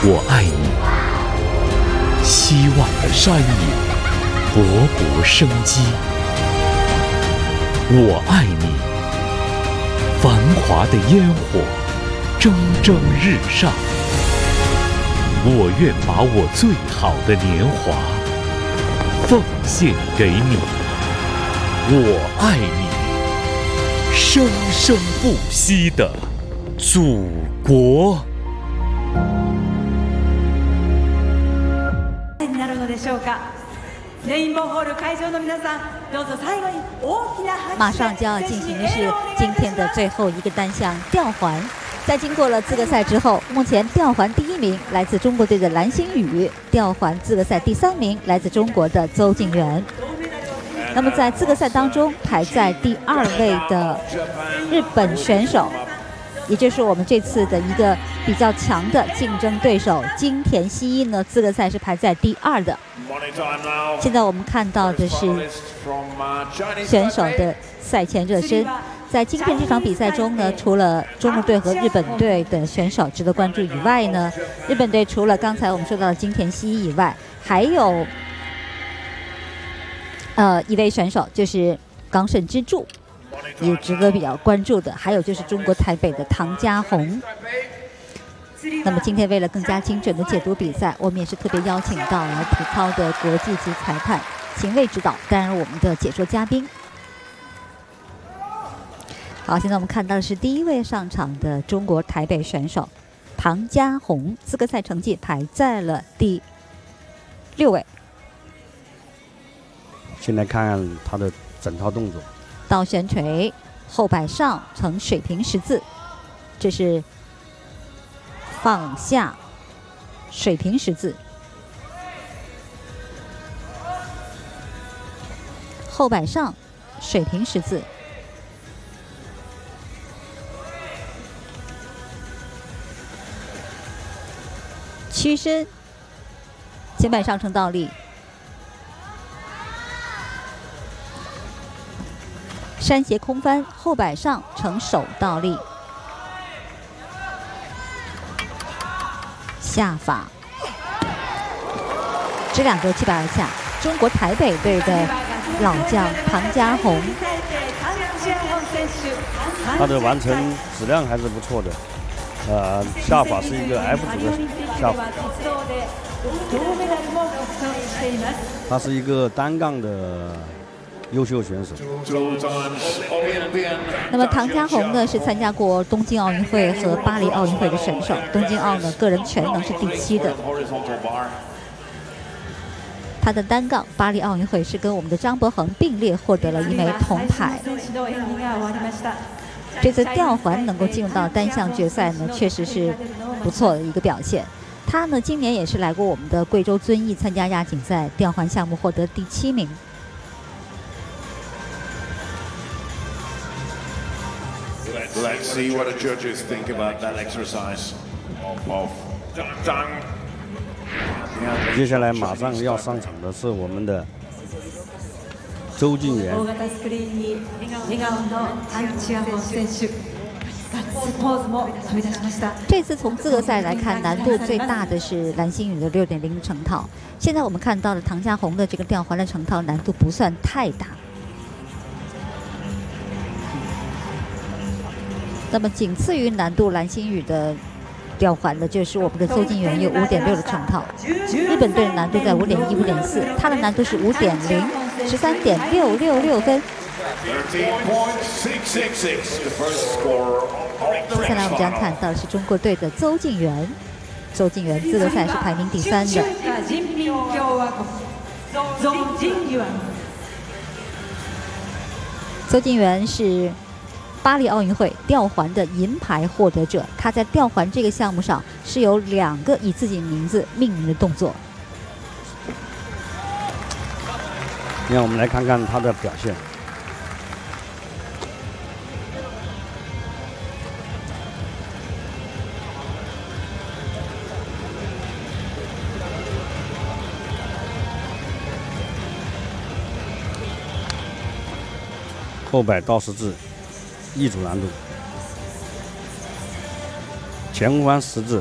我爱你。希望的山野，勃勃生机。我爱你。繁华的烟火，蒸蒸日上。我愿把我最好的年华奉献给你。我爱你。生生不息的祖国。 马上就要进行的是今天的最后一个单项吊环。在经过了资格赛之后，目前吊环第1名来自中国队的蓝星宇，吊环资格赛第3名来自中国的邹敬园。那么在资格赛当中排在第2位的日本选手，也就是我们这次的一个比较强的竞争对手金田希一呢，资格赛是排在第2的。现在我们看到的是选手的赛前热身。在今天这场比赛中呢，除了中国队和日本队的选手值得关注以外呢，日本队除了刚才我们说到的金田希一以外，还有一位选手就是冈慎之助，也值得比较关注的。还有就是中国台北的唐嘉宏。那么今天为了更加精准的解读比赛，我们也是特别邀请到了体操的国际级裁判秦卫指导担任我们的解说嘉宾。好，现在我们看到的是第1位上场的中国台北选手唐嘉宏，资格赛成绩排在了第6位。 现在看看他的整套动作： 倒悬垂、后摆上呈水平十字，这是放下水平十字，后摆上水平十字，屈身前摆上呈倒立，山斜空翻，后摆上呈手倒立，下法，这2个击摆而下。中国台北队的老将唐嘉宏， 他的完成质量还是不错的。下法是一个 F 组的下法，他是一个单杠的优秀选手。 那么唐嘉宏呢，是参加过东京奥运会和巴黎奥运会的选手。东京奥呢，个人全能是第7的。他的单杠巴黎奥运会是跟我们的张伯恒并列获得了1枚铜牌。这次吊环能够进入到单项决赛呢，确实是不错的一个表现。他呢，今年也是来过我们的贵州遵义参加亚锦赛吊环项目，获得第7名。 Let's see what the judges think about that exercise of Zhang. 接下来马上要上场的是我们的邹敬园。 这次从资格赛来看，难度最大的是蓝星宇的6.0成套。现在我们看到的唐嘉宏的这个吊环的成套难度不算太大。那么仅次于难度蓝星宇的吊环的就是我们的邹敬园，有5.6的成套。日本队的难度在5.1、5.4，他的难度是5.0。13.666分。接下来我们将看到的是中国队的邹敬园，邹敬园资格赛是排名第3的。邹敬园是巴黎奥运会吊环的银牌获得者，他在吊环这个项目上是有2个以自己名字命名的动作。 让我们来看看他的表现。后摆倒十字，一组难度，前空翻十字，